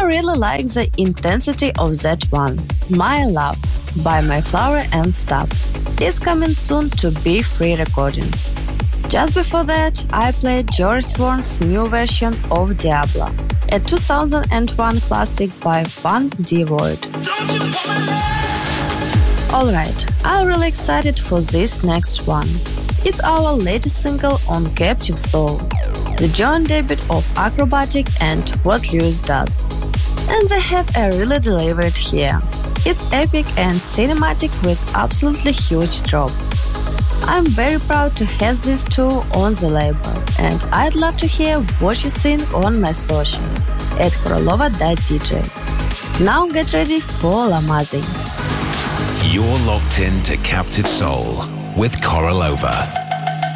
really like the intensity of that one. My Love by My Flower and Stuff is coming soon to Be Free Recordings. Just before that, I played Joris Voorn's new version of Diablo, a 2001 classic by Fun Devoid. Alright, I'm really excited for this next one. It's our latest single on Captive Soul, the joint debut of Acrobatic and What Lewis Does. And they have really delivered here. It's epic and cinematic with absolutely huge drop. I'm very proud to have these two on the label, and I'd love to hear what you think on my socials at korolova.dj. Now get ready for Lamazing. You're locked in to Captive Soul with Korolova.